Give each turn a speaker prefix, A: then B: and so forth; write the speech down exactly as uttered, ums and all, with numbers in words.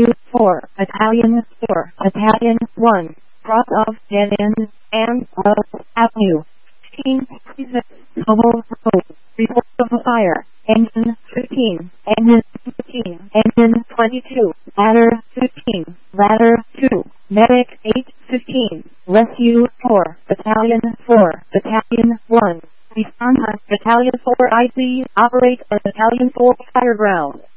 A: U four, Battalion four, Battalion one, cross of dead end, and of Avenue. fifteen, Mobile Road, report of a fire, engine fifteen, engine fifteen, engine twenty-two, ladder fifteen, ladder two, medic eight fifteen, rescue four, Battalion four, Battalion one, respond, Battalion four I C, operate a Battalion four fire ground.